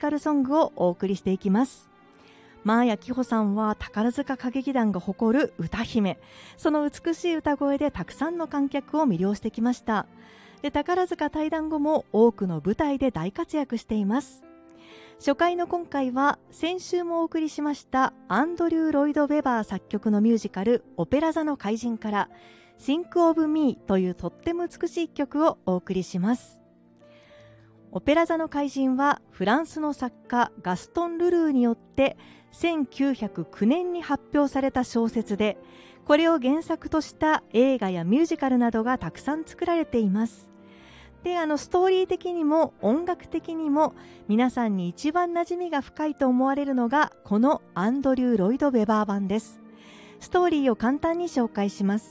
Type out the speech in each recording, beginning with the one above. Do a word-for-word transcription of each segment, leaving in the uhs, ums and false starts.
カルソングをお送りしていきます。真彩希帆さんは宝塚歌劇団が誇る歌姫。その美しい歌声でたくさんの観客を魅了してきました。で、宝塚退団後も多くの舞台で大活躍しています。初回の今回は先週もお送りしましたアンドリュー・ロイド・ウェバー作曲のミュージカルオペラ座の怪人からThink of Me というとっても美しい曲をお送りします。オペラ座の怪人はフランスの作家ガストン・ルルーによってせんきゅうひゃくきゅうねんに発表された小説で、これを原作とした映画やミュージカルなどがたくさん作られています。で、あのストーリー的にも音楽的にも皆さんに一番馴染みが深いと思われるのがこのアンドリュー・ロイド・ウェバー版です。ストーリーを簡単に紹介します。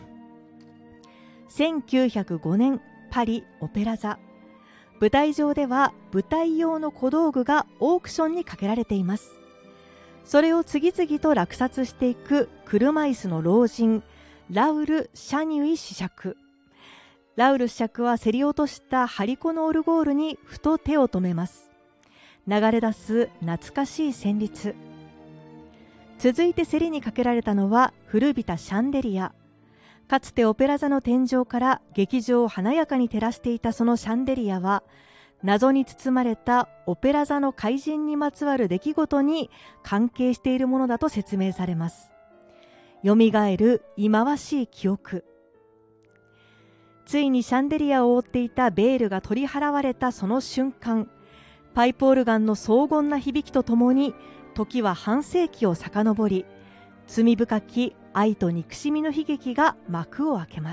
せんきゅうひゃくごねんパリオペラ座。舞台上では舞台用の小道具がオークションにかけられています。それを次々と落札していく車椅子の老人ラウル・シャニュイ子爵。ラウル子爵は競り落としたハリコのオルゴールにふと手を止めます。流れ出す懐かしい旋律。続いて競りにかけられたのは古びたシャンデリア。かつてオペラ座の天井から劇場を華やかに照らしていたそのシャンデリアは、謎に包まれたオペラ座の怪人にまつわる出来事に関係しているものだと説明されます。よみがえる忌まわしい記憶。ついにシャンデリアを覆っていたベールが取り払われたその瞬間、パイプオルガンの荘厳な響きとともに、時は半世紀を遡り、罪深き愛と憎しみの悲劇が幕を開けます。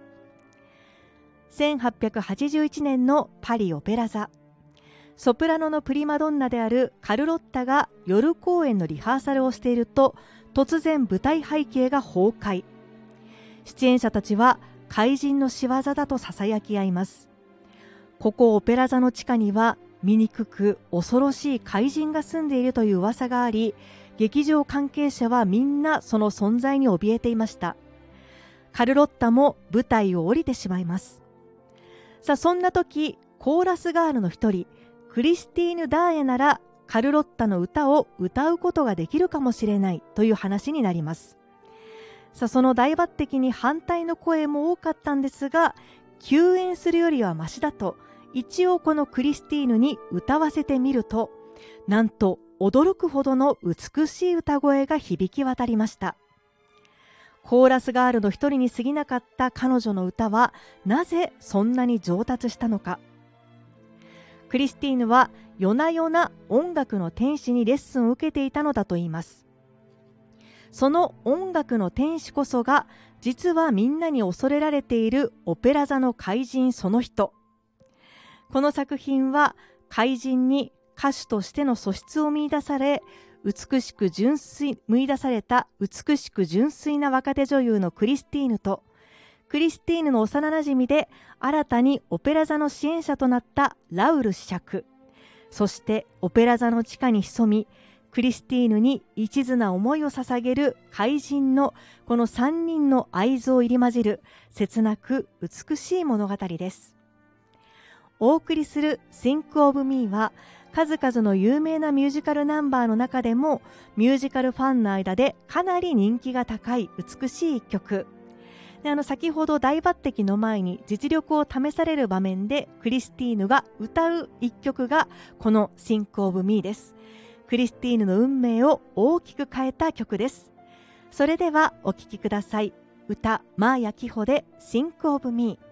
せんはっぴゃくはちじゅういちねんのパリオペラ座。ソプラノのプリマドンナであるカルロッタが夜公演のリハーサルをしていると、突然舞台背景が崩壊。出演者たちは怪人の仕業だと囁き合います。ここオペラ座の地下には醜く恐ろしい怪人が住んでいるという噂があり、劇場関係者はみんなその存在に怯えていました。カルロッタも舞台を降りてしまいます。さあ、そんな時、コーラスガールの一人、クリスティーヌ・ダーエならカルロッタの歌を歌うことができるかもしれないという話になります。さあ、その大抜擢に反対の声も多かったんですが、休演するよりはマシだと、一応このクリスティーヌに歌わせてみると、なんと驚くほどの美しい歌声が響き渡りました。コーラスガールの一人に過ぎなかった彼女の歌はなぜそんなに上達したのか。クリスティーヌは夜な夜な音楽の天使にレッスンを受けていたのだといいます。その音楽の天使こそが実はみんなに恐れられているオペラ座の怪人その人。この作品は怪人に歌手としての素質を見出され、美しく純粋、見出された美しく純粋な若手女優のクリスティーヌと、クリスティーヌの幼なじみで新たにオペラ座の支援者となったラウル子爵、そしてオペラ座の地下に潜み、クリスティーヌに一途な思いを捧げる怪人のこのさんにんの愛憎入り混じる切なく美しい物語です。お送りする Think of Me は数々の有名なミュージカルナンバーの中でもミュージカルファンの間でかなり人気が高い美しい一曲で、あの先ほど大抜擢の前に実力を試される場面でクリスティーヌが歌う一曲がこの Think of Me です。クリスティーヌの運命を大きく変えた曲です。それではお聴きください。歌、真彩希帆で Think of Me。